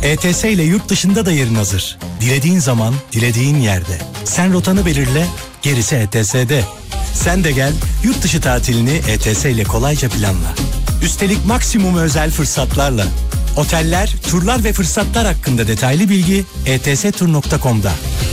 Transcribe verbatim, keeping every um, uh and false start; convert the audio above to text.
E T S ile yurt dışında da yerin hazır. Dilediğin zaman, dilediğin yerde. Sen rotanı belirle, gerisi E T S'de. Sen de gel, yurt dışı tatilini E T S ile kolayca planla. Üstelik maksimum özel fırsatlarla. Oteller, turlar ve fırsatlar hakkında detaylı bilgi e t s tur nokta com'da.